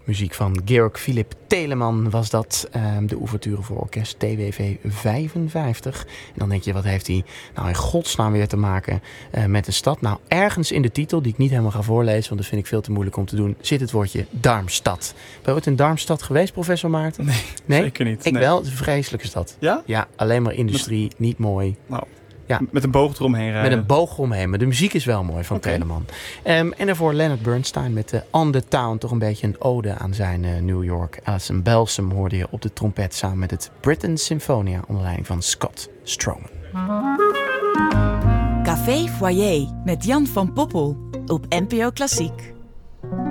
Muziek van Georg Philipp Telemann was dat. De ouverture voor orkest TWV 55. En dan denk je, wat heeft hij nou in godsnaam weer te maken met een stad? Nou, ergens in de titel, die ik niet helemaal ga voorlezen, want dat vind ik veel te moeilijk om te doen, zit het woordje Darmstadt. Ben je ooit in Darmstadt geweest, professor Maarten? Nee, zeker niet. Ik wel. Het is een vreselijke stad. Ja? Ja, alleen maar industrie, niet mooi. Nou, ja. Met een boog eromheen rijden. Met een boog eromheen. Maar de muziek is wel mooi van Telemann. En daarvoor Leonard Bernstein met On the Town. Toch een beetje een ode aan zijn New York. Alison Balsam hoorde je op de trompet samen met het Britten Symphonia onder leiding van Scott Stroman. Café Foyer met Jan van Poppel op NPO Klassiek.